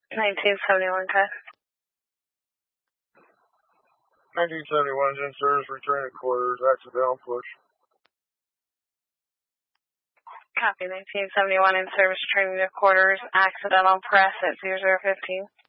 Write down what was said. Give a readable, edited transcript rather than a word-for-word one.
1971 test. 1971 is in service, returning quarters, accidental push. Copy. 1971 in service, returning to quarters, accidental press at 0015.